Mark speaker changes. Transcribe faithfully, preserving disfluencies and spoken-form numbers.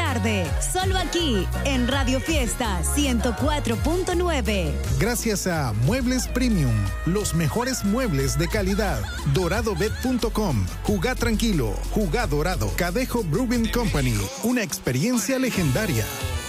Speaker 1: tarde. Solo aquí, en Radio Fiesta ciento cuatro punto nueve.
Speaker 2: Gracias a Muebles Premium, los mejores muebles de calidad. dorado bet punto com. Jugá tranquilo, jugá dorado. Cadejo Brewing Company, una experiencia legendaria.